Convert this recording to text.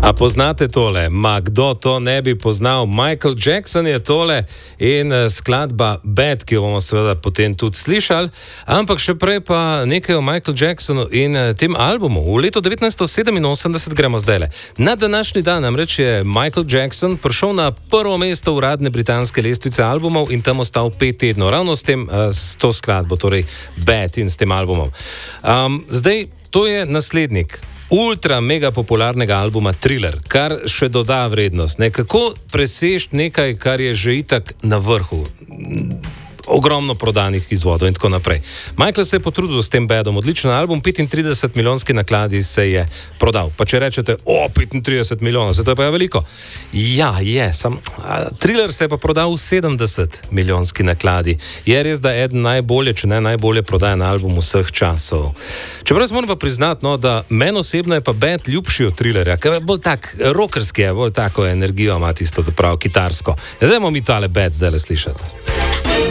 A poznate tole? Ma kdo to ne bi poznal? Michael Jackson je tole in skladba Bad, ki jo bomo seveda potem tudi slišali, ampak še prej pa nekaj o Michael Jacksonu in tem albumu. V letu 1987 gremo zdajle. Na današnji dan namreč je Michael Jackson prišel na prvo mesto uradne britanske lestvice albumov in tam ostal 5 tednov. Ravno s to skladbo, torej Bad in s tem albumom. Zdaj, to je naslednik ultra mega popularnega albuma Thriller, kar še doda vrednost. Kako presežiti nekaj, kar je že itak na vrhu? Ogromno prodanih izvodov in tako naprej. Michael se je potrudil s tem Badom. Odličen album, 35 milijonski nakladi se je prodal. Pa če rečete, 35 milijonov, se to je pa veliko. Ja, je, Thriller se je pa prodal v 70 milijonski nakladi. Je res, da je eden najbolje, če ne najbolje prodajen album vseh časov. Čeprav moram pa priznati, da meni osebno je pa Bad ljubši od Thrillerja, ker je bolj tak rockerski, bolj tako energijo ima tisto, da prav kitarsko. Dajmo mi tale Bad zdaj slišati.